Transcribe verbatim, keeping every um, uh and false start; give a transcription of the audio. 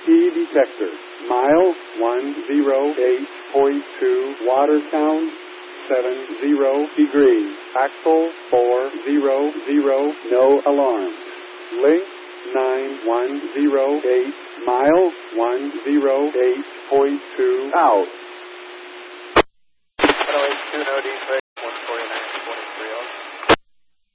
key detector. Mile one oh eight point two, water sound seventy degrees. Axle four hundred, no alarm. Link nine one oh eight, mile one oh eight point two out.